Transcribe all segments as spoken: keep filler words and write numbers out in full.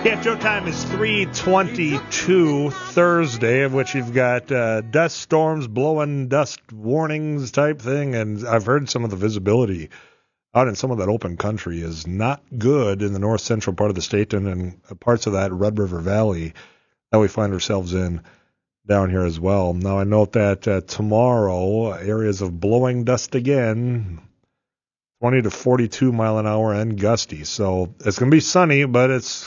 Yeah, show time is three twenty-two Thursday, of which you've got uh, dust storms, blowing dust warnings type thing, and I've heard some of the visibility out in some of that open country is not good in the north central part of the state and in parts of that Red River Valley that we find ourselves in down here as well. Now, I note that uh, tomorrow, areas of blowing dust again, twenty to forty-two mile an hour and gusty. So it's going to be sunny, but it's...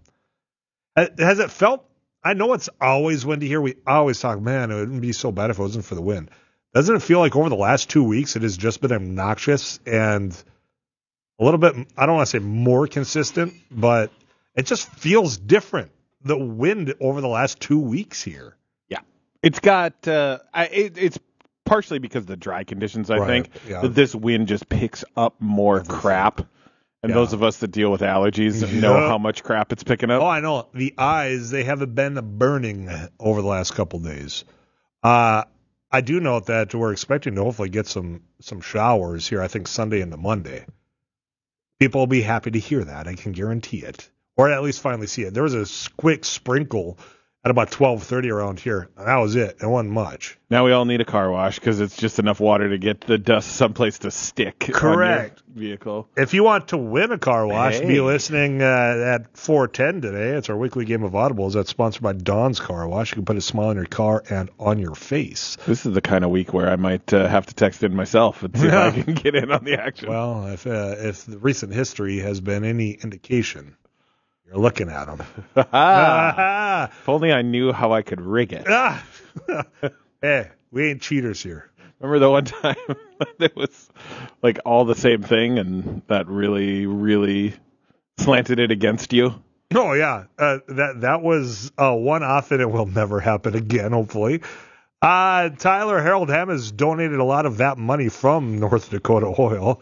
Has it felt, I know it's always windy here. We always talk, man, it wouldn't be so bad if it wasn't for the wind. Doesn't it feel like over the last two weeks it has just been obnoxious and a little bit, I don't want to say more consistent, but it just feels different, the wind over the last two weeks here. Yeah. It's got, uh, I, it, it's partially because of the dry conditions, I Right, think, yeah. that this wind just picks up more Everything. crap. And Yeah. those of us that deal with allergies know Yeah. how much crap it's picking up. Oh, I know. The eyes, they haven't been burning over the last couple of days. Uh, I do note that we're expecting to hopefully get some, some showers here, I think Sunday into Monday. People will be happy to hear that. I can guarantee it. Or at least finally see it. There was a quick sprinkle at about twelve thirty around here. And that was it. It wasn't much. Now we all need a car wash because it's just enough water to get the dust someplace to stick. Correct. On your vehicle. If you want to win a car wash, Hey. be listening uh, at four ten today. It's our weekly game of audibles. That's sponsored by Dawn's Car Wash. You can put a smile on your car and on your face. This is the kind of week where I might uh, have to text in myself and see Yeah. if I can get in on the action. Well, if uh, if the recent history has been any indication, you're looking at them. Ah, if only I knew how I could rig it. Hey, we ain't cheaters here. Remember the one time it was like all the same thing and that really, really slanted it against you? Oh, yeah. Uh, that that was uh, one off, and it will never happen again, hopefully. Uh, Tyler Harold Ham has donated a lot of that money from North Dakota Oil.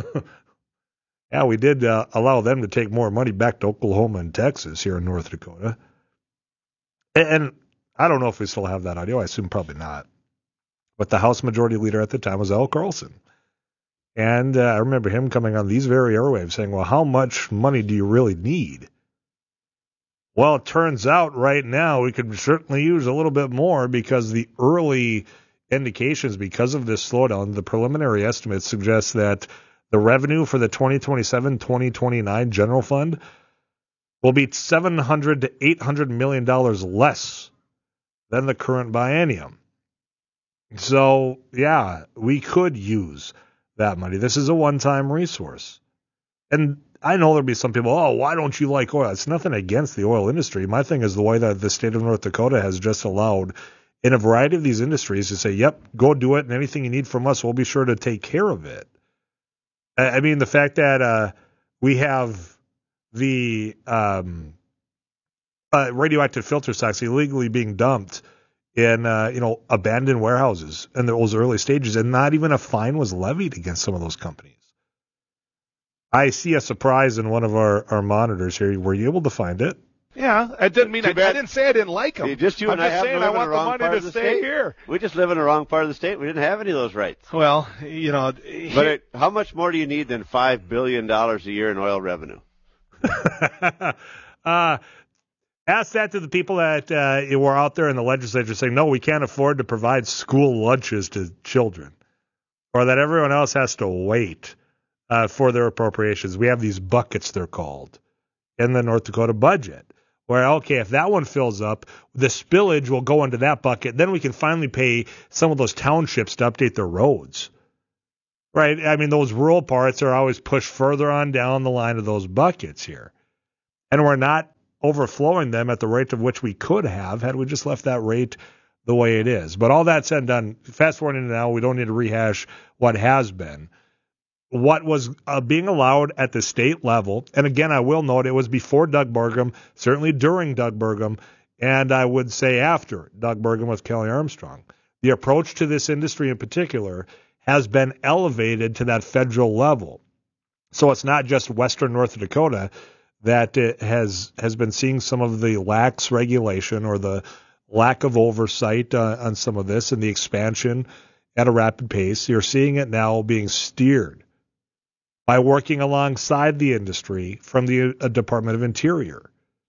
Yeah, we did uh, allow them to take more money back to Oklahoma and Texas here in North Dakota. And, and I don't know if we still have that audio. I assume probably not. But the House Majority Leader at the time was Al Carlson. And uh, I remember him coming on these very airwaves saying, well, how much money do you really need? Well, it turns out right now we could certainly use a little bit more because the early indications, because of this slowdown, the preliminary estimates suggest that the revenue for the twenty twenty-seven twenty twenty-nine general fund will be seven hundred to eight hundred million dollars less than the current biennium. So, yeah, we could use that money. This is a one-time resource. And I know there'll be some people, oh, why don't you like oil? It's nothing against the oil industry. My thing is the way that the state of North Dakota has just allowed in a variety of these industries to say, yep, go do it, and anything you need from us, we'll be sure to take care of it. I mean, the fact that uh, we have the um, uh, radioactive filter stocks illegally being dumped in, uh, you know, abandoned warehouses in those early stages, and not even a fine was levied against some of those companies. I see a surprise in one of our, our monitors here. Were you able to find it? Yeah, it didn't mean I, I bad. didn't say I didn't like them. See, just you I'm and I just happen saying to I live in want the the wrong money part to of the stay state. here. We just live in the wrong part of the state. We didn't have any of those rights. Well, you know, But it, how much more do you need than five billion dollars a year in oil revenue? uh, ask that to the people that uh, were out there in the legislature saying, no, we can't afford to provide school lunches to children, or that everyone else has to wait uh, for their appropriations. We have these buckets, they're called, in the North Dakota budget, where, okay, if that one fills up, the spillage will go into that bucket. Then we can finally pay some of those townships to update their roads. Right? I mean, those rural parts are always pushed further on down the line of those buckets here. And we're not overflowing them at the rate of which we could have had we just left that rate the way it is. But all that said and done, fast forwarding to now, we don't need to rehash what has been. What was uh, being allowed at the state level, and again, I will note it was before Doug Burgum, certainly during Doug Burgum, and I would say after Doug Burgum with Kelly Armstrong. The approach to this industry in particular has been elevated to that federal level. So it's not just Western North Dakota that it has has been seeing some of the lax regulation or the lack of oversight uh, on some of this and the expansion at a rapid pace. You're seeing it now being steered by working alongside the industry from the uh, Department of Interior.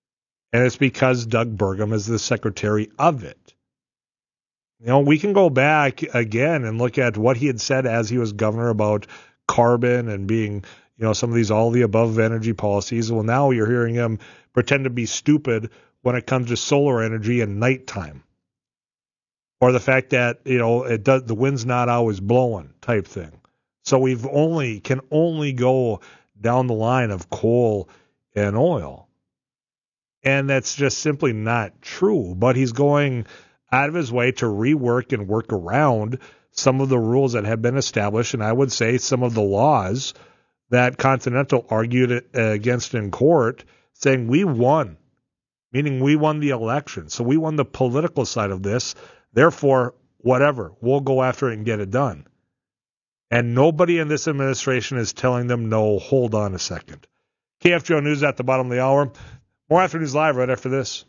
And it's because Doug Burgum is the secretary of it. You know, we can go back again and look at what he had said as he was governor about carbon and being, you know, some of these all the above energy policies. Well, now you're hearing him pretend to be stupid when it comes to solar energy and nighttime. Or the fact that, you know, it does, the wind's not always blowing type thing. So we've only, can only go down the line of coal and oil. And that's just simply not true. But he's going out of his way to rework and work around some of the rules that have been established, and I would say some of the laws that Continental argued against in court, saying we won, meaning we won the election. So we won the political side of this. Therefore, whatever, we'll go after it and get it done. And nobody in this administration is telling them, no, hold on a second. K F G O News at the bottom of the hour. More Afternoons Live right after this.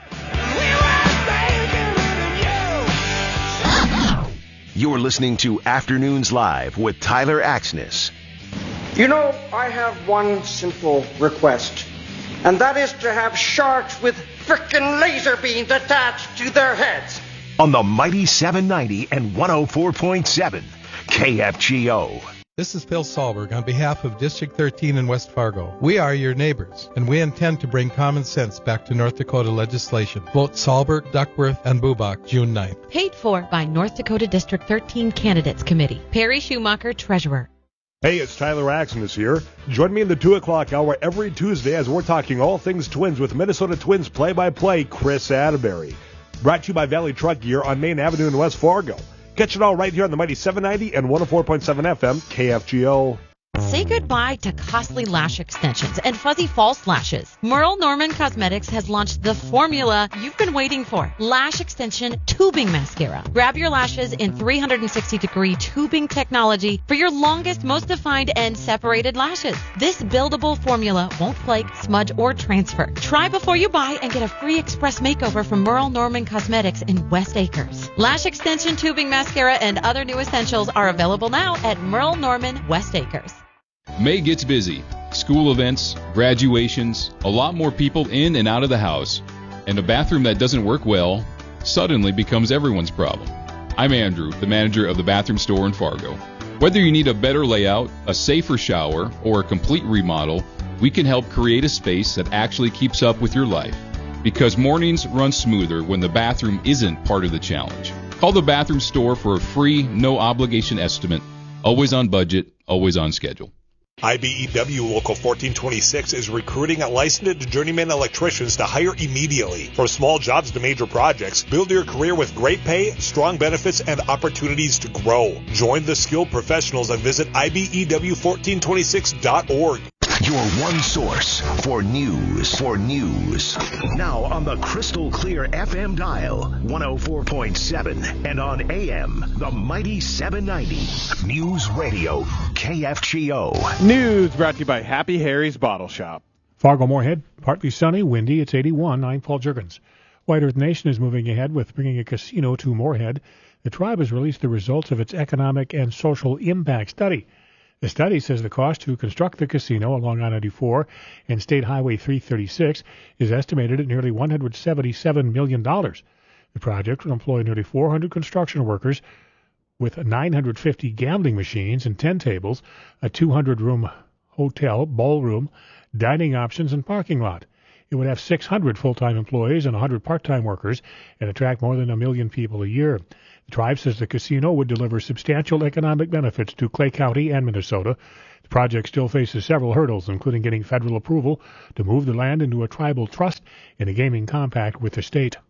You're listening to Afternoons Live with Tyler Axness. You know, I have one simple request, and that is to have sharks with frickin' laser beams attached to their heads. On the mighty seven ninety and one oh four point seven K F G O. This is Phil Sahlberg on behalf of District thirteen in West Fargo. We are your neighbors, and we intend to bring common sense back to North Dakota legislation. Vote Sahlberg, Duckworth, and Bubach June ninth. Paid for by North Dakota District thirteen Candidates Committee. Perry Schumacher, Treasurer. Hey, it's Tyler Axness here. Join me in the two o'clock hour every Tuesday as we're talking all things Twins with Minnesota Twins play-by-play Chris Atterbury. Brought to you by Valley Truck Gear on Main Avenue in West Fargo. Catch it all right here on the mighty seven ninety and one oh four point seven F M K F G O. Say goodbye to costly lash extensions and fuzzy false lashes. Merle Norman Cosmetics has launched the formula you've been waiting for. Lash Extension Tubing Mascara. Grab your lashes in three sixty degree tubing technology for your longest, most defined, and separated lashes. This buildable formula won't flake, smudge, or transfer. Try before you buy and get a free express makeover from Merle Norman Cosmetics in West Acres. Lash Extension Tubing Mascara and other new essentials are available now at Merle Norman West Acres. May gets busy. School events, graduations, a lot more people in and out of the house. And a bathroom that doesn't work well suddenly becomes everyone's problem. I'm Andrew, the manager of the bathroom store in Fargo. Whether you need a better layout, a safer shower, or a complete remodel, we can help create a space that actually keeps up with your life. Because mornings run smoother when the bathroom isn't part of the challenge. Call the bathroom store for a free, no obligation estimate. Always on budget, always on schedule. I B E W Local fourteen twenty-six is recruiting licensed journeyman electricians to hire immediately. From small jobs to major projects, build your career with great pay, strong benefits, and opportunities to grow. Join the skilled professionals and visit I B E W fourteen twenty-six dot org. Your one source for news. For news. Now on the crystal clear F M dial, one oh four point seven, and on A M, the mighty seven ninety. News Radio, K F G O. News brought to you by Happy Harry's Bottle Shop. Fargo Moorhead, partly sunny, windy. It's eighty-one. I'm Paul Jurgens. White Earth Nation is moving ahead with bringing a casino to Moorhead. The tribe has released the results of its economic and social impact study. The study says the cost to construct the casino along I ninety-four and State Highway three thirty-six is estimated at nearly one hundred seventy-seven million dollars. The project will employ nearly four hundred construction workers with nine hundred fifty gambling machines and ten tables, a two hundred room hotel, ballroom, dining options, and parking lot. It would have six hundred full-time employees and one hundred part-time workers and attract more than a million people a year. The tribe says the casino would deliver substantial economic benefits to Clay County and Minnesota. The project still faces several hurdles, including getting federal approval to move the land into a tribal trust and a gaming compact with the state.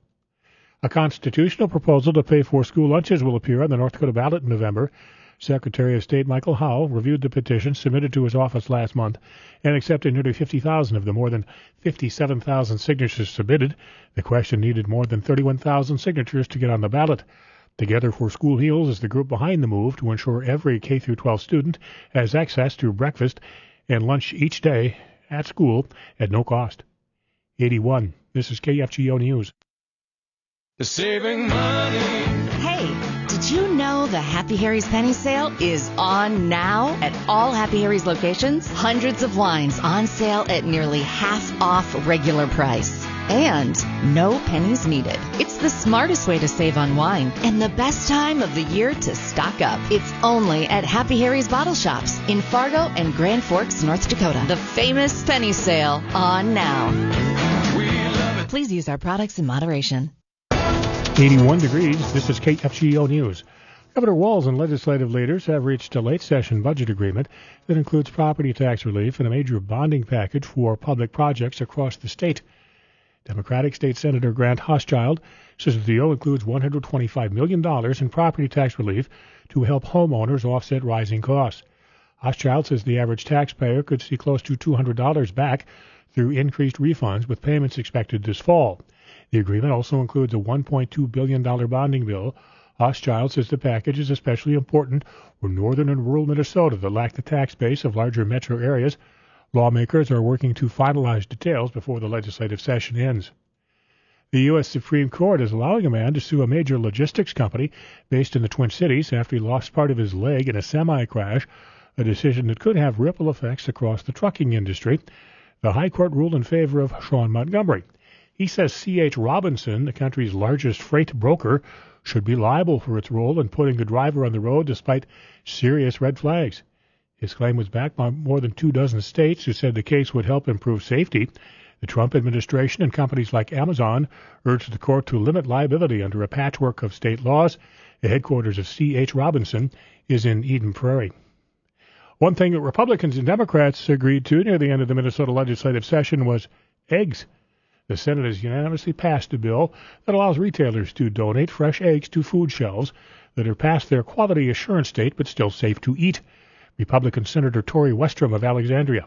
A constitutional proposal to pay for school lunches will appear on the North Dakota ballot in November. Secretary of State Michael Howell reviewed the petition submitted to his office last month and accepted nearly fifty thousand of the more than fifty-seven thousand signatures submitted. The question needed more than thirty-one thousand signatures to get on the ballot. Together for School Heals is the group behind the move to ensure every K through twelve student has access to breakfast and lunch each day at school at no cost. eighty-one. This is K F G O News. Saving money. Hey, did you know the Happy Harry's Penny Sale is on now at all Happy Harry's locations? Hundreds of wines on sale at nearly half off regular price. And no pennies needed. It's the smartest way to save on wine and the best time of the year to stock up. It's only at Happy Harry's Bottle Shops in Fargo and Grand Forks, North Dakota. The famous penny sale on now. Please use our products in moderation. eighty-one degrees. This is K F G O News. Governor Walz and legislative leaders have reached a late-session budget agreement that includes property tax relief and a major bonding package for public projects across the state. Democratic State Senator Grant Hochschild says the deal includes one hundred twenty-five million dollars in property tax relief to help homeowners offset rising costs. Hochschild says the average taxpayer could see close to two hundred dollars back through increased refunds, with payments expected this fall. The agreement also includes a one point two billion dollars bonding bill. Hochschild says the package is especially important for northern and rural Minnesota that lack the tax base of larger metro areas. Lawmakers are working to finalize details before the legislative session ends. The U S Supreme Court is allowing a man to sue a major logistics company based in the Twin Cities after he lost part of his leg in a semi-crash, a decision that could have ripple effects across the trucking industry. The High Court ruled in favor of Sean Montgomery. He says C H. Robinson, the country's largest freight broker, should be liable for its role in putting the driver on the road despite serious red flags. His claim was backed by more than two dozen states who said the case would help improve safety. The Trump administration and companies like Amazon urged the court to limit liability under a patchwork of state laws. The headquarters of C H. Robinson is in Eden Prairie. One thing that Republicans and Democrats agreed to near the end of the Minnesota legislative session was eggs. The Senate has unanimously passed a bill that allows retailers to donate fresh eggs to food shelves that are past their quality assurance date but still safe to eat. Republican Senator Tori Westrom of Alexandria.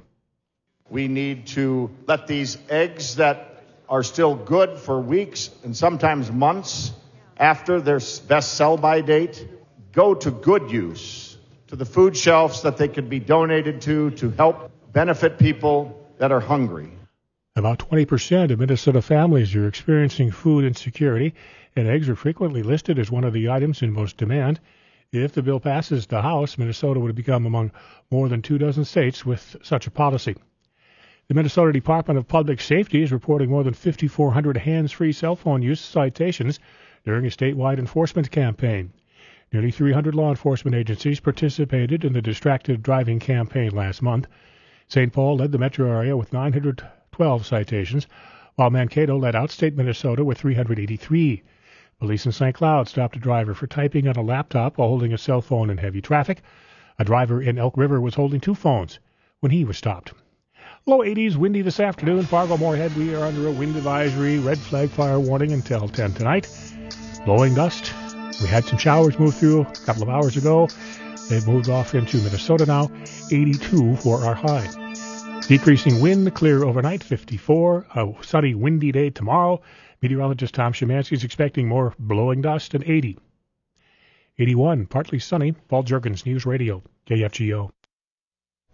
We need to let these eggs that are still good for weeks and sometimes months after their best sell-by date go to good use, to the food shelves that they could be donated to to help benefit people that are hungry. About twenty percent of Minnesota families are experiencing food insecurity, and eggs are frequently listed as one of the items in most demand. If the bill passes the House, Minnesota would become among more than two dozen states with such a policy. The Minnesota Department of Public Safety is reporting more than five thousand four hundred hands-free cell phone use citations during a statewide enforcement campaign. Nearly three hundred law enforcement agencies participated in the distracted driving campaign last month. Saint Paul led the metro area with nine hundred twelve citations, while Mankato led outstate Minnesota with three hundred eighty-three. Police in Saint Cloud stopped a driver for typing on a laptop while holding a cell phone in heavy traffic. A driver in Elk River was holding two phones when he was stopped. Low eighties, windy this afternoon. Fargo Moorhead, we are under a wind advisory, red flag fire warning until ten tonight. Blowing dust. We had some showers move through a couple of hours ago. They've moved off into Minnesota now. eighty-two for our high. Decreasing wind, clear overnight, fifty-four. A sunny, windy day tomorrow. Meteorologist Tom Szymanski is expecting more blowing dust at eighty. eighty-one, partly sunny. Paul Juergens, News Radio, K F G O.